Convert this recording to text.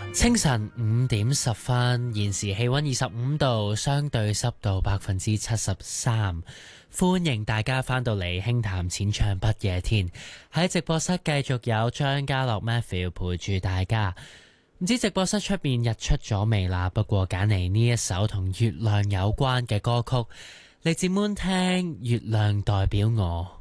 清晨5點10分，現時氣溫25度，相對濕度73%。歡迎大家返到嚟輕談淺唱不夜天，喺直播室繼續有張家樂 Matthew 陪住大家。唔知直播室出面日出咗未啦？不過揀嚟呢一首同月亮有關嘅歌曲，嚟自 Moon 聽《月亮代表我》。